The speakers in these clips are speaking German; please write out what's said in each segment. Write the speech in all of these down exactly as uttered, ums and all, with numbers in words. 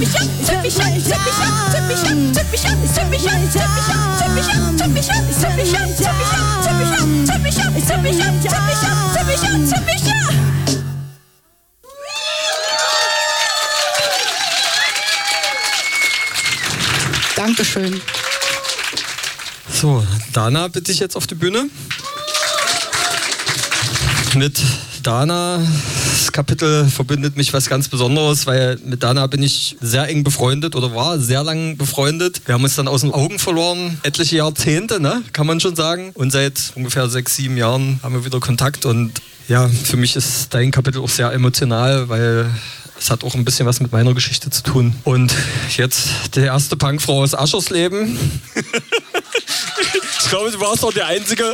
Dankeschön. So, Dana bitte ich jetzt auf die Bühne. Mit Dana, das Kapitel verbindet mich was ganz Besonderes, weil mit Dana bin ich sehr eng befreundet oder war sehr lang befreundet. Wir haben uns dann aus den Augen verloren, etliche Jahrzehnte, ne, kann man schon sagen. Und seit ungefähr sechs, sieben Jahren haben wir wieder Kontakt. Und ja, für mich ist dein Kapitel auch sehr emotional, weil es hat auch ein bisschen was mit meiner Geschichte zu tun. Und jetzt die erste Punkfrau aus Aschersleben. Ich glaube, du warst doch der Einzige.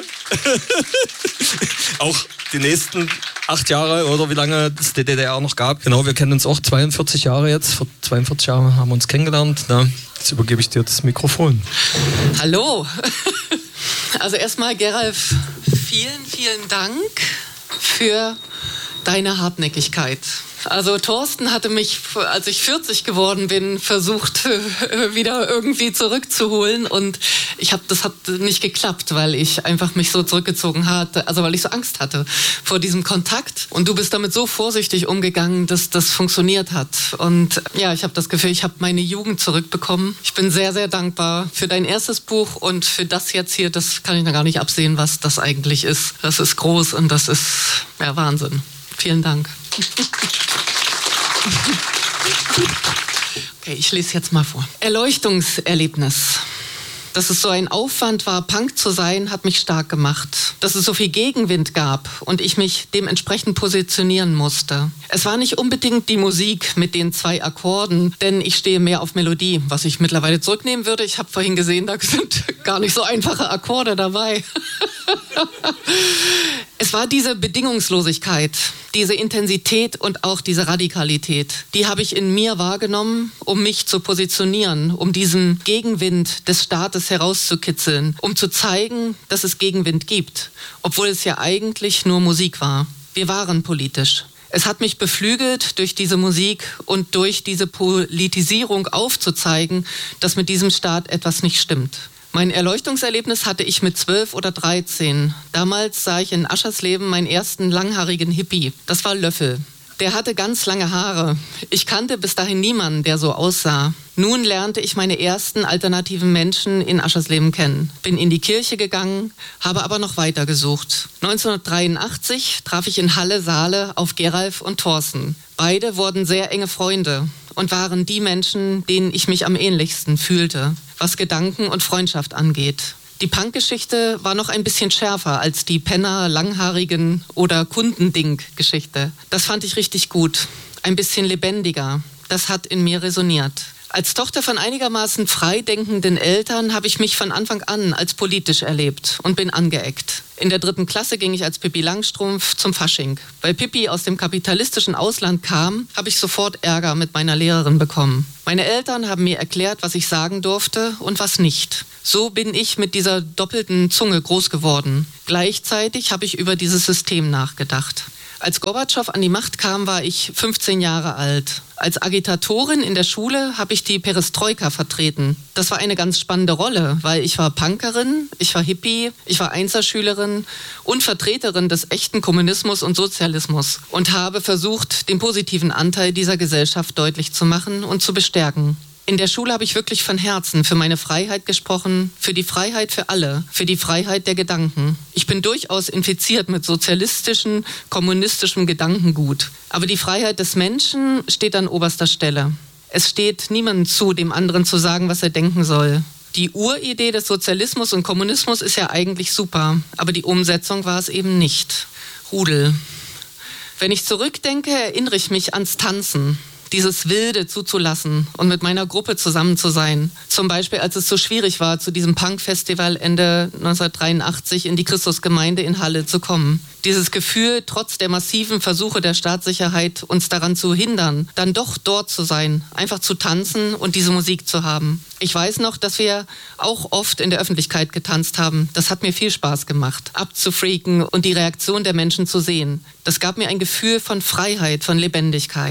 Auch die nächsten acht Jahre oder wie lange es die D D R noch gab. Genau, wir kennen uns auch zweiundvierzig Jahre jetzt. Vor zweiundvierzig Jahren haben wir uns kennengelernt. Na, jetzt übergebe ich dir das Mikrofon. Hallo. Also erstmal, Geralf, vielen, vielen Dank für deine Hartnäckigkeit. Also Thorsten hatte mich, als ich vierzig geworden bin, versucht, wieder irgendwie zurückzuholen. Und ich hab, das hat nicht geklappt, weil ich einfach mich so zurückgezogen hatte, also weil ich so Angst hatte vor diesem Kontakt. Und du bist damit so vorsichtig umgegangen, dass das funktioniert hat. Und ja, ich habe das Gefühl, ich habe meine Jugend zurückbekommen. Ich bin sehr, sehr dankbar für dein erstes Buch und für das jetzt hier. Das kann ich noch gar nicht absehen, was das eigentlich ist. Das ist groß und das ist ja Wahnsinn. Vielen Dank. Okay, ich lese jetzt mal vor. Erleuchtungserlebnis. Dass es so ein Aufwand war, Punk zu sein, hat mich stark gemacht. Dass es so viel Gegenwind gab und ich mich dementsprechend positionieren musste. Es war nicht unbedingt die Musik mit den zwei Akkorden, denn ich stehe mehr auf Melodie, was ich mittlerweile zurücknehmen würde. Ich habe vorhin gesehen, da sind gar nicht so einfache Akkorde dabei. Es war diese Bedingungslosigkeit, diese Intensität und auch diese Radikalität. Die habe ich in mir wahrgenommen, um mich zu positionieren, um diesen Gegenwind des Staates herauszukitzeln, um zu zeigen, dass es Gegenwind gibt, obwohl es ja eigentlich nur Musik war. Wir waren politisch. Es hat mich beflügelt, durch diese Musik und durch diese Politisierung aufzuzeigen, dass mit diesem Staat etwas nicht stimmt. Mein Erleuchtungserlebnis hatte ich mit zwölf oder dreizehn. Damals sah ich in Aschersleben meinen ersten langhaarigen Hippie. Das war Löffel. Der hatte ganz lange Haare. Ich kannte bis dahin niemanden, der so aussah. Nun lernte ich meine ersten alternativen Menschen in Aschersleben kennen. Bin in die Kirche gegangen, habe aber noch weiter gesucht. neunzehnhundertdreiundachtzig traf ich in Halle-Saale auf Geralf und Thorsten. Beide wurden sehr enge Freunde und waren die Menschen, denen ich mich am ähnlichsten fühlte, was Gedanken und Freundschaft angeht. Die Punk-Geschichte war noch ein bisschen schärfer als die Penner, Langhaarigen oder Kundending-Geschichte. Das fand ich richtig gut. Ein bisschen lebendiger. Das hat in mir resoniert. Als Tochter von einigermaßen freidenkenden Eltern habe ich mich von Anfang an als politisch erlebt und bin angeeckt. In der dritten Klasse ging ich als Pippi Langstrumpf zum Fasching. Weil Pippi aus dem kapitalistischen Ausland kam, habe ich sofort Ärger mit meiner Lehrerin bekommen. Meine Eltern haben mir erklärt, was ich sagen durfte und was nicht. So bin ich mit dieser doppelten Zunge groß geworden. Gleichzeitig habe ich über dieses System nachgedacht. Als Gorbatschow an die Macht kam, war ich fünfzehn Jahre alt. Als Agitatorin in der Schule habe ich die Perestroika vertreten. Das war eine ganz spannende Rolle, weil ich war Punkerin, ich war Hippie, ich war Einzelschülerin und Vertreterin des echten Kommunismus und Sozialismus und habe versucht, den positiven Anteil dieser Gesellschaft deutlich zu machen und zu bestärken. In der Schule habe ich wirklich von Herzen für meine Freiheit gesprochen, für die Freiheit für alle, für die Freiheit der Gedanken. Ich bin durchaus infiziert mit sozialistischem, kommunistischem Gedankengut. Aber die Freiheit des Menschen steht an oberster Stelle. Es steht niemandem zu, dem anderen zu sagen, was er denken soll. Die Uridee des Sozialismus und Kommunismus ist ja eigentlich super, aber die Umsetzung war es eben nicht. Rudel. Wenn ich zurückdenke, erinnere ich mich ans Tanzen. Dieses Wilde zuzulassen und mit meiner Gruppe zusammen zu sein. Zum Beispiel, als es so schwierig war, zu diesem Punk-Festival Ende neunzehnhundertdreiundachtzig in die Christusgemeinde in Halle zu kommen. Dieses Gefühl, trotz der massiven Versuche der Staatssicherheit, uns daran zu hindern, dann doch dort zu sein, einfach zu tanzen und diese Musik zu haben. Ich weiß noch, dass wir auch oft in der Öffentlichkeit getanzt haben. Das hat mir viel Spaß gemacht, abzufreaken und die Reaktion der Menschen zu sehen. Das gab mir ein Gefühl von Freiheit, von Lebendigkeit.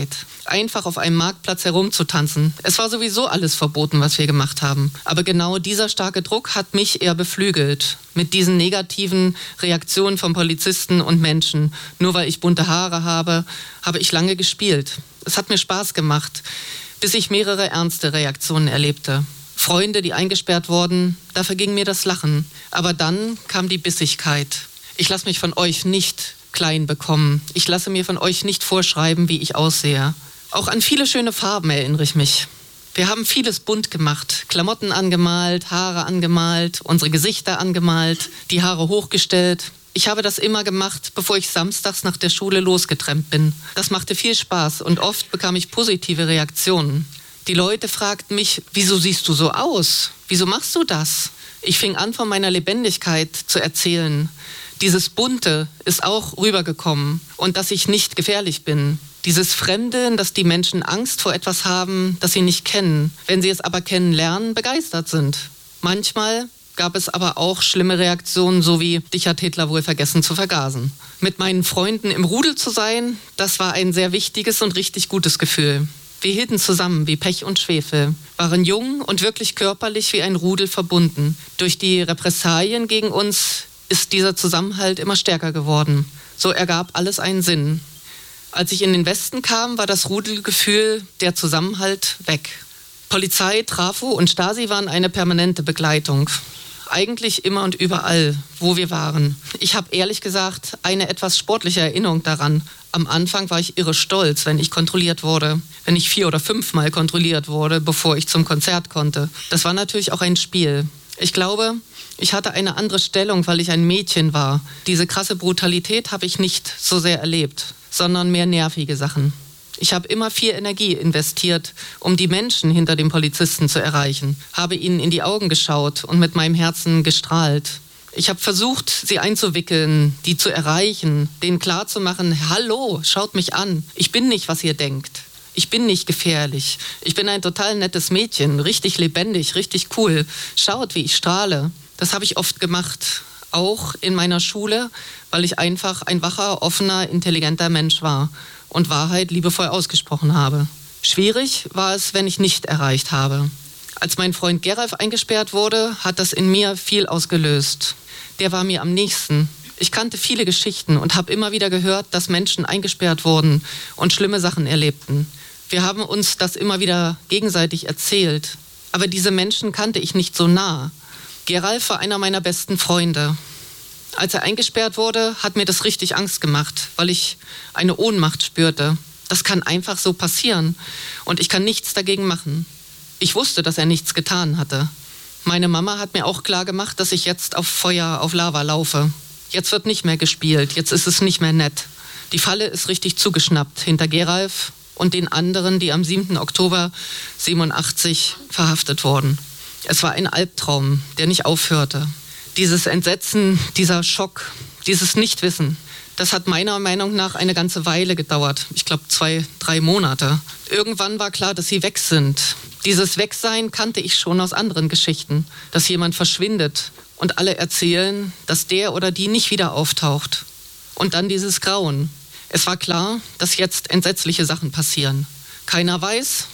einfach auf einem Marktplatz herumzutanzen. Es war sowieso alles verboten, was wir gemacht haben. Aber genau dieser starke Druck hat mich eher beflügelt. Mit diesen negativen Reaktionen von Polizisten und Menschen. Nur weil ich bunte Haare habe, habe ich lange gespielt. Es hat mir Spaß gemacht, bis ich mehrere ernste Reaktionen erlebte. Freunde, die eingesperrt wurden, da verging mir das Lachen. Aber dann kam die Bissigkeit. Ich lasse mich von euch nicht klein bekommen. Ich lasse mir von euch nicht vorschreiben, wie ich aussehe. Auch an viele schöne Farben erinnere ich mich. Wir haben vieles bunt gemacht. Klamotten angemalt, Haare angemalt, unsere Gesichter angemalt, die Haare hochgestellt. Ich habe das immer gemacht, bevor ich samstags nach der Schule losgetrennt bin. Das machte viel Spaß und oft bekam ich positive Reaktionen. Die Leute fragten mich, wieso siehst du so aus? Wieso machst du das? Ich fing an, von meiner Lebendigkeit zu erzählen. Dieses Bunte ist auch rübergekommen und dass ich nicht gefährlich bin. Dieses Fremde, dass die Menschen Angst vor etwas haben, das sie nicht kennen, wenn sie es aber kennenlernen, begeistert sind. Manchmal gab es aber auch schlimme Reaktionen, so wie, dich hat Hitler wohl vergessen zu vergasen. Mit meinen Freunden im Rudel zu sein, das war ein sehr wichtiges und richtig gutes Gefühl. Wir hielten zusammen wie Pech und Schwefel, waren jung und wirklich körperlich wie ein Rudel verbunden. Durch die Repressalien gegen uns ist dieser Zusammenhalt immer stärker geworden. So ergab alles einen Sinn. Als ich in den Westen kam, war das Rudelgefühl, der Zusammenhalt weg. Polizei, Trafo und Stasi waren eine permanente Begleitung. Eigentlich immer und überall, wo wir waren. Ich habe ehrlich gesagt eine etwas sportliche Erinnerung daran. Am Anfang war ich irre stolz, wenn ich kontrolliert wurde. Wenn ich vier- oder fünfmal kontrolliert wurde, bevor ich zum Konzert konnte. Das war natürlich auch ein Spiel. Ich glaube, ich hatte eine andere Stellung, weil ich ein Mädchen war. Diese krasse Brutalität habe ich nicht so sehr erlebt, sondern mehr nervige Sachen. Ich habe immer viel Energie investiert, um die Menschen hinter den Polizisten zu erreichen, habe ihnen in die Augen geschaut und mit meinem Herzen gestrahlt. Ich habe versucht, sie einzuwickeln, die zu erreichen, denen klarzumachen, hallo, schaut mich an, ich bin nicht, was ihr denkt. Ich bin nicht gefährlich. Ich bin ein total nettes Mädchen, richtig lebendig, richtig cool. Schaut, wie ich strahle. Das habe ich oft gemacht, auch in meiner Schule, weil ich einfach ein wacher, offener, intelligenter Mensch war und Wahrheit liebevoll ausgesprochen habe. Schwierig war es, wenn ich nicht erreicht habe. Als mein Freund Geralf eingesperrt wurde, hat das in mir viel ausgelöst. Der war mir am nächsten. Ich kannte viele Geschichten und habe immer wieder gehört, dass Menschen eingesperrt wurden und schlimme Sachen erlebten. Wir haben uns das immer wieder gegenseitig erzählt. Aber diese Menschen kannte ich nicht so nah. Geralf war einer meiner besten Freunde. Als er eingesperrt wurde, hat mir das richtig Angst gemacht, weil ich eine Ohnmacht spürte. Das kann einfach so passieren und ich kann nichts dagegen machen. Ich wusste, dass er nichts getan hatte. Meine Mama hat mir auch klar gemacht, dass ich jetzt auf Feuer, auf Lava laufe. Jetzt wird nicht mehr gespielt, jetzt ist es nicht mehr nett. Die Falle ist richtig zugeschnappt hinter Geralf und den anderen, die am siebten Oktober siebenundachtzig verhaftet wurden. Es war ein Albtraum, der nicht aufhörte. Dieses Entsetzen, dieser Schock, dieses Nichtwissen, das hat meiner Meinung nach eine ganze Weile gedauert. Ich glaube zwei, drei Monate. Irgendwann war klar, dass sie weg sind. Dieses Wegsein kannte ich schon aus anderen Geschichten. Dass jemand verschwindet und alle erzählen, dass der oder die nicht wieder auftaucht. Und dann dieses Grauen. Es war klar, dass jetzt entsetzliche Sachen passieren. Keiner weiß,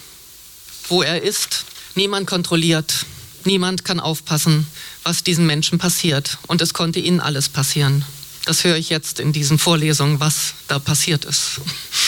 wo er ist. Niemand kontrolliert. Niemand kann aufpassen, was diesen Menschen passiert. Und es konnte ihnen alles passieren. Das höre ich jetzt in diesen Vorlesungen, was da passiert ist.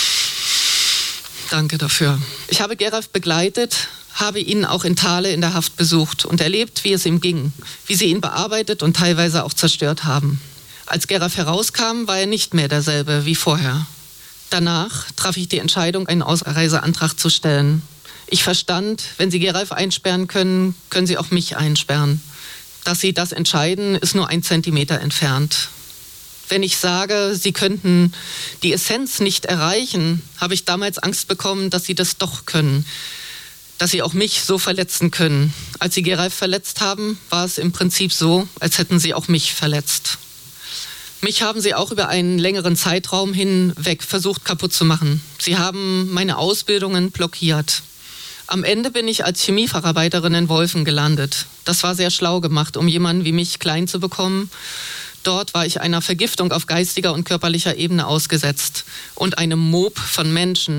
Danke dafür. Ich habe Geralf begleitet, habe ihn auch in Thale in der Haft besucht und erlebt, wie es ihm ging, wie sie ihn bearbeitet und teilweise auch zerstört haben. Als Geralf herauskam, war er nicht mehr derselbe wie vorher. Danach traf ich die Entscheidung, einen Ausreiseantrag zu stellen. Ich verstand, wenn Sie Geralf einsperren können, können Sie auch mich einsperren. Dass Sie das entscheiden, ist nur ein Zentimeter entfernt. Wenn ich sage, Sie könnten die Essenz nicht erreichen, habe ich damals Angst bekommen, dass Sie das doch können. Dass Sie auch mich so verletzen können. Als Sie Geralf verletzt haben, war es im Prinzip so, als hätten Sie auch mich verletzt. Mich haben Sie auch über einen längeren Zeitraum hinweg versucht kaputt zu machen. Sie haben meine Ausbildungen blockiert. Am Ende bin ich als Chemiefacharbeiterin in Wolfen gelandet. Das war sehr schlau gemacht, um jemanden wie mich klein zu bekommen. Dort war ich einer Vergiftung auf geistiger und körperlicher Ebene ausgesetzt und einem Mob von Menschen,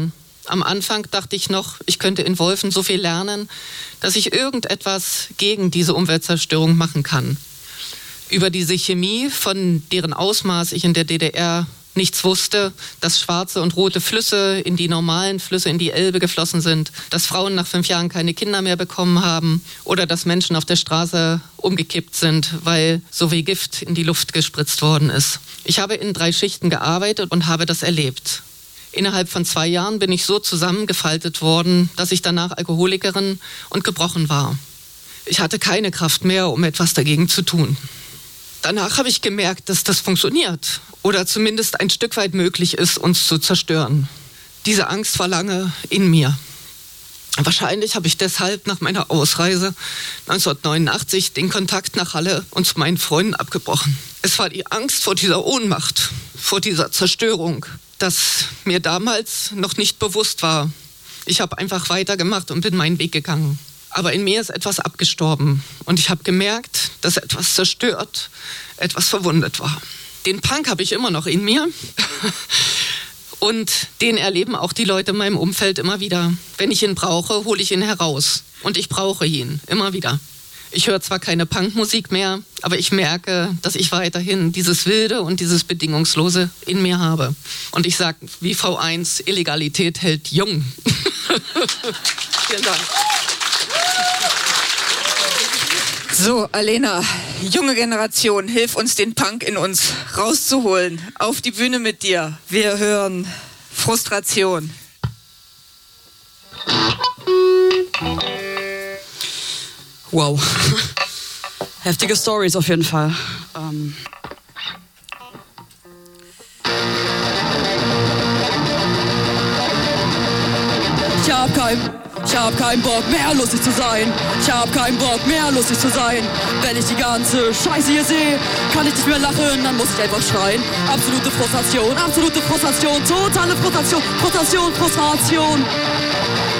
Am Anfang dachte ich noch, ich könnte in Wolfen so viel lernen, dass ich irgendetwas gegen diese Umweltzerstörung machen kann. Über diese Chemie, von deren Ausmaß ich in der D D R nichts wusste, dass schwarze und rote Flüsse in die normalen Flüsse, in die Elbe geflossen sind, dass Frauen nach fünf Jahren keine Kinder mehr bekommen haben oder dass Menschen auf der Straße umgekippt sind, weil so viel Gift in die Luft gespritzt worden ist. Ich habe in drei Schichten gearbeitet und habe das erlebt. Innerhalb von zwei Jahren bin ich so zusammengefaltet worden, dass ich danach Alkoholikerin und gebrochen war. Ich hatte keine Kraft mehr, um etwas dagegen zu tun. Danach habe ich gemerkt, dass das funktioniert oder zumindest ein Stück weit möglich ist, uns zu zerstören. Diese Angst war lange in mir. Wahrscheinlich habe ich deshalb nach meiner Ausreise neunzehnhundertneunundachtzig den Kontakt nach Halle und zu meinen Freunden abgebrochen. Es war die Angst vor dieser Ohnmacht, vor dieser Zerstörung, das mir damals noch nicht bewusst war. Ich habe einfach weitergemacht und bin meinen Weg gegangen. Aber in mir ist etwas abgestorben und ich habe gemerkt, dass etwas zerstört, etwas verwundet war. Den Punk habe ich immer noch in mir und den erleben auch die Leute in meinem Umfeld immer wieder. Wenn ich ihn brauche, hole ich ihn heraus und ich brauche ihn immer wieder. Ich höre zwar keine Punkmusik mehr, aber ich merke, dass ich weiterhin dieses Wilde und dieses Bedingungslose in mir habe. Und ich sage wie V eins, Illegalität hält jung. Vielen Dank. So, Alena, junge Generation, hilf uns, den Punk in uns rauszuholen. Auf die Bühne mit dir. Wir hören Frustration. Wow. Heftige Stories auf jeden Fall. Ähm Ich hab kein, ich hab keinen Bock mehr lustig zu sein. Ich hab keinen Bock mehr lustig zu sein. Wenn ich die ganze Scheiße hier sehe, kann ich nicht mehr lachen, dann muss ich einfach schreien. Absolute Frustration, absolute Frustration, totale Frustration, Frustration, Frustration.